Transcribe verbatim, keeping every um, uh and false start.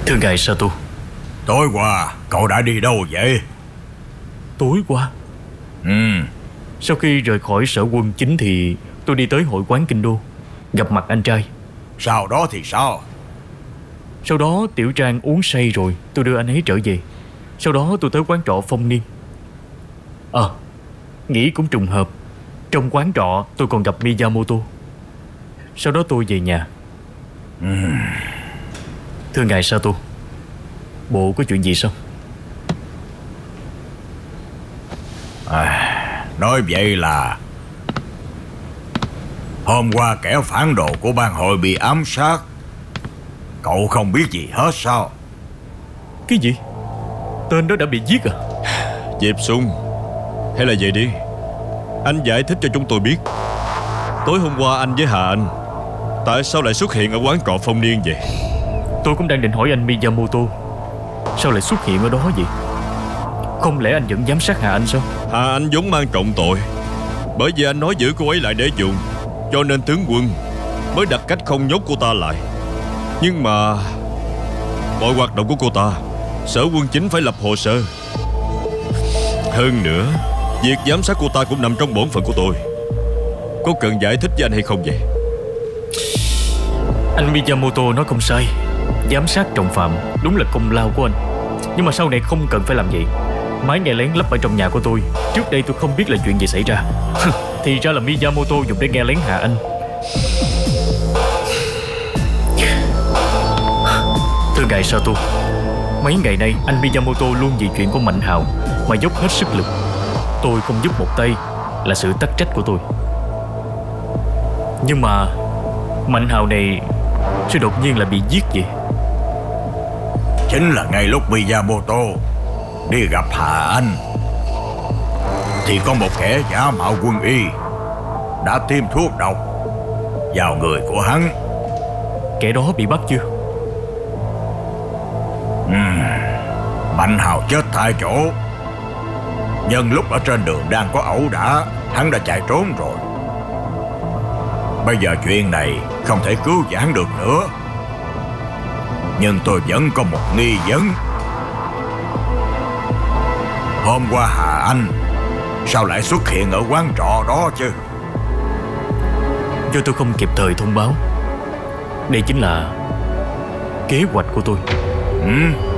Thưa ngài Sato. Tối qua cậu đã đi đâu vậy? Tối qua? Ừ. Sau khi rời khỏi sở quân chính thì tôi đi tới hội quán Kinh Đô, gặp mặt anh trai. Sau đó thì sao? Sau đó Tiểu Trang uống say rồi, tôi đưa anh ấy trở về. Sau đó tôi tới quán trọ Phong Niên. Ờ, à, nghĩ cũng trùng hợp, trong quán trọ tôi còn gặp Miyamoto. Sau đó tôi về nhà. Ừ. Thưa ngài Sato, bộ có chuyện gì sao? À, nói vậy là hôm qua kẻ phản đồ của ban hội bị ám sát. Cậu không biết gì hết sao? Cái gì? Tên đó đã bị giết à? Diệp Sung, hay là vậy đi, anh giải thích cho chúng tôi biết, tối hôm qua anh với Hà Anh tại sao lại xuất hiện ở quán trọ Phong Niên vậy? Tôi cũng đang định hỏi anh Miyamoto, sao lại xuất hiện ở đó vậy? Không lẽ anh vẫn giám sát Hà Anh sao? Hà Anh vốn mang trọng tội, bởi vì anh nói giữ cô ấy lại để dùng, cho nên tướng quân mới đặt cách không nhốt cô ta lại. Nhưng mà mọi hoạt động của cô ta, sở quân chính phải lập hồ sơ. Hơn nữa, việc giám sát cô ta cũng nằm trong bổn phận của tôi. Có cần giải thích với anh hay không vậy? Anh Miyamoto nói không sai, giám sát trọng phạm đúng là công lao của anh. Nhưng mà sau này không cần phải làm vậy. Máy nghe lén lắp ở trong nhà của tôi, trước đây tôi không biết là chuyện gì xảy ra. Thì ra là Miyamoto dùng để nghe lén Hà Anh. Thưa ngài Sato, mấy ngày nay anh Miyamoto luôn vì chuyện của Mạnh Hào mà dốc hết sức lực. Tôi không giúp một tay là sự tắc trách của tôi. Nhưng mà Mạnh Hào này sao đột nhiên lại bị giết vậy? Chính là ngay lúc Miyamoto đi gặp Hà Anh thì có một kẻ giả mạo quân y đã tiêm thuốc độc vào người của hắn. Kẻ đó bị bắt chưa? uhm, Mạnh Hào chết tại chỗ. Nhân lúc ở trên đường đang có ẩu đả, hắn đã chạy trốn rồi. Bây giờ chuyện này không thể cứu vãn được nữa. Nhưng tôi vẫn có một nghi vấn. Hôm qua Hà Anh sao lại xuất hiện ở quán trọ đó chứ? Do tôi không kịp thời thông báo. Đây chính là kế hoạch của tôi. Ừ?